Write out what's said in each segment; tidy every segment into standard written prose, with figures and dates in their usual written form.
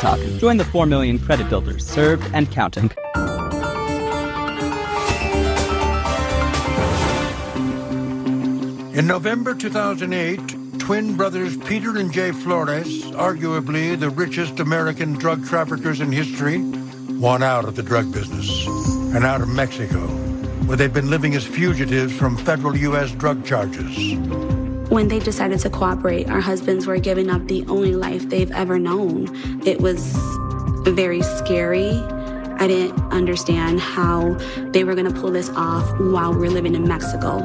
TikTok. Join the 4 million credit builders, served and counting. In November 2008, twin brothers Peter and Jay Flores, arguably the richest American drug traffickers in history, won out of the drug business and out of Mexico, where they'd been living as fugitives from federal U.S. drug charges. When they decided to cooperate, our husbands were giving up the only life they've ever known. It was very scary. I didn't understand how they were going to pull this off while we were living in Mexico.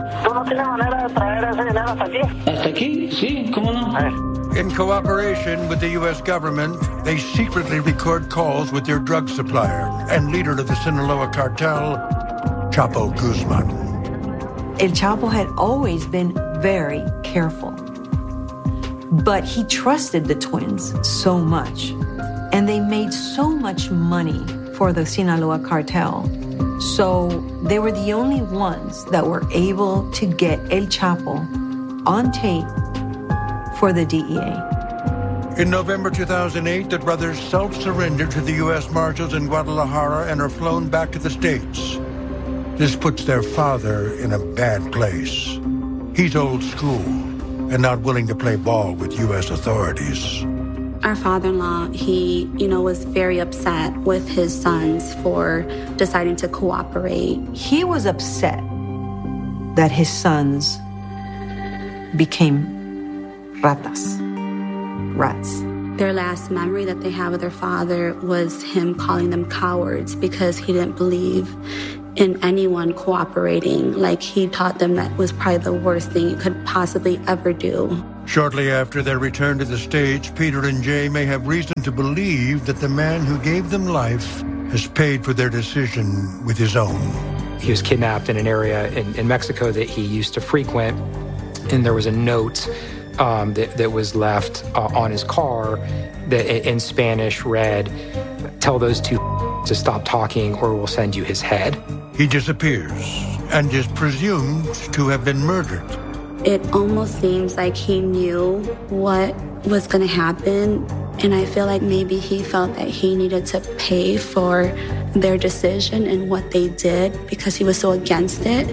In cooperation with the U.S. government, they secretly record calls with their drug supplier and leader of the Sinaloa cartel, Chapo Guzman. El Chapo had always been very careful, but he trusted the twins so much, and they made so much money for the Sinaloa cartel. So they were the only ones that were able to get El Chapo on tape for the DEA. In November 2008, the brothers self-surrendered to the U.S. Marshals in Guadalajara and are flown back to the States. This puts their father in a bad place. He's old school and not willing to play ball with U.S. authorities. Our father-in-law, he, was very upset with his sons for deciding to cooperate. He was upset that his sons became rats. Their last memory that they have of their father was him calling them cowards because he didn't believe in anyone cooperating. Like, he taught them that was probably the worst thing you could possibly ever do. Shortly after their return to the States, Peter and Jay may have reason to believe that the man who gave them life has paid for their decision with his own. He was kidnapped in an area in Mexico that he used to frequent, and there was a note that was left on his car that in Spanish read, "Tell those two to stop talking or we'll send you his head." He disappears and is presumed to have been murdered. It almost seems like he knew what was going to happen, and I feel like maybe he felt that he needed to pay for their decision and what they did because he was so against it.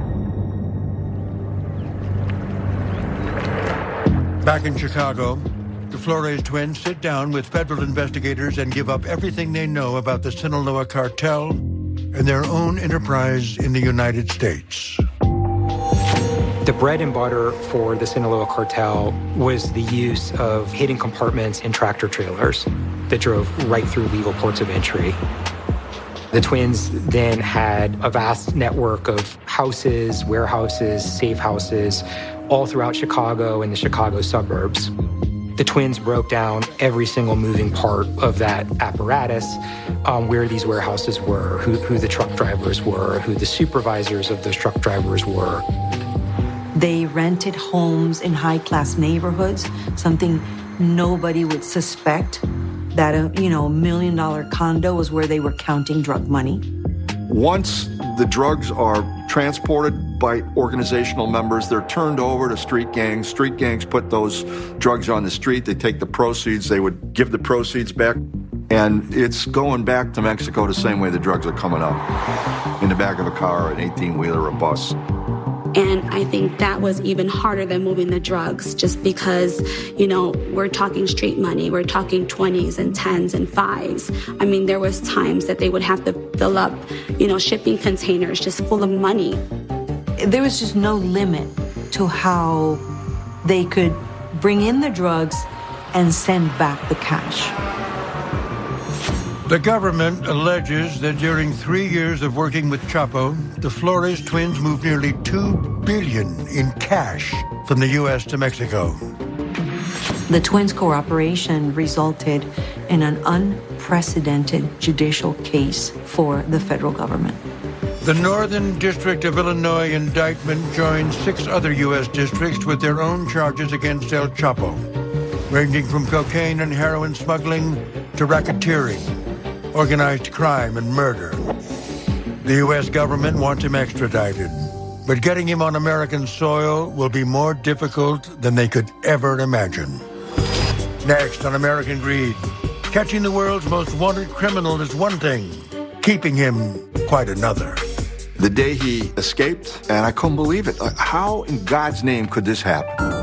Back in Chicago, the Flores twins sit down with federal investigators and give up everything they know about the Sinaloa cartel and their own enterprise in the United States. The bread and butter for the Sinaloa cartel was the use of hidden compartments in tractor trailers that drove right through legal ports of entry. The twins then had a vast network of houses, warehouses, safe houses, all throughout Chicago and the Chicago suburbs. The twins broke down every single moving part of that apparatus, where these warehouses were, who the truck drivers were, who the supervisors of those truck drivers were. They rented homes in high-class neighborhoods, something nobody would suspect, that a $1 million condo was where they were counting drug money. Once the drugs are transported by organizational members, they're turned over to street gangs. Street gangs put those drugs on the street. They take the proceeds. They would give the proceeds back. And it's going back to Mexico the same way the drugs are coming up, in the back of a car, an 18-wheeler, a bus. And I think that was even harder than moving the drugs, just because, we're talking street money. We're talking 20s and 10s and 5s. I mean, there was times that they would have to fill up, shipping containers just full of money. There was just no limit to how they could bring in the drugs and send back the cash. The government alleges that during 3 years of working with Chapo, the Flores twins moved nearly $2 billion in cash from the U.S. to Mexico. The twins' cooperation resulted in an unprecedented judicial case for the federal government. The Northern District of Illinois indictment joined 6 other U.S. districts with their own charges against El Chapo, ranging from cocaine and heroin smuggling to racketeering, organized crime, and murder. The U.S. government wants him extradited, but getting him on American soil will be more difficult than they could ever imagine. Next on American Greed, Catching the world's most wanted criminal is one thing, keeping him quite another. The day he escaped, and I couldn't believe it. How in God's name could this happen?